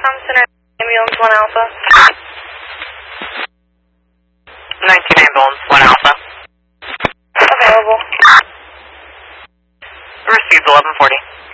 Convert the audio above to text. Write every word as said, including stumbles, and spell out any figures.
Com Center, ambulance one Alpha. nineteen ambulance one Alpha. Available. Received eleven forty.